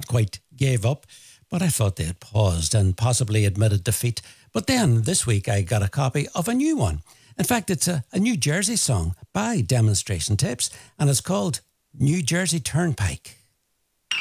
not quite gave up, but I thought they had paused and possibly admitted defeat. But then this week I got a copy of a new one. In fact, it's a New Jersey song by Demonstration Tapes, and it's called New Jersey Turnpike.